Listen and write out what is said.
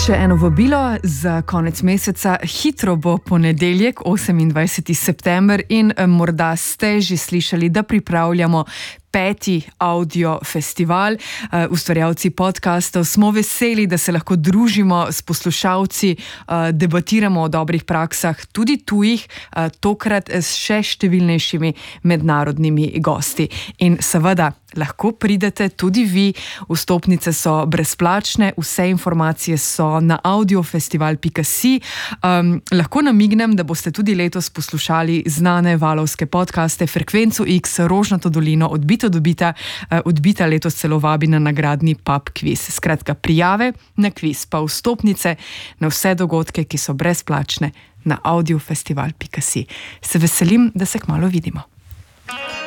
Še eno vabilo za konec meseca. Hitro bo ponedeljek, 28. september in morda ste že slišali, da pripravljamo 5. audio festival. Ustvarjalci podcastov smo veseli, da se lahko družimo s poslušalci, debatiramo o dobrih praksah, tudi tujih, tokrat s še številnejšimi mednarodnimi gosti. In seveda, lahko pridete tudi vi, vstopnice so brezplačne, vse informacije so na audiofestival.si. Lahko namignem, da boste tudi letos poslušali znane valovske podcaste Frekvenco X, Rožnato dolino, Odbita letos celo vabi na nagradni pub kviz. Skratka, prijave na kviz, pa vstopnice na vse dogodke, ki so brezplačne na audiofestival.si. Se veselim, da se kmalu vidimo.